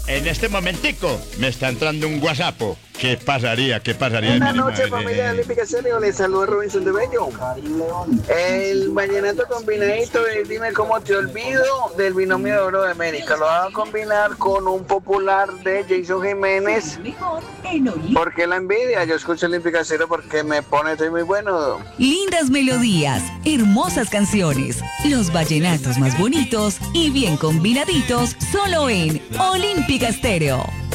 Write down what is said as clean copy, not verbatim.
En este momentico me está entrando un WhatsApp. ¿Qué pasaría? ¿Qué pasaría? Buenas noches, familia olímpica serio. Les saluda Robinson de Bello. El vallenato combinadito de Dime cómo te olvido del binomio de oro de América. Lo voy a combinar con un popular de Jason Jiménez. ¿Por qué la envidia? Yo escucho Olímpica Cero porque me pone, estoy muy bueno. Lindas melodías, hermosas canciones, los vallenatos más bonitos y bien combinaditos solo en Olímpica Estéreo.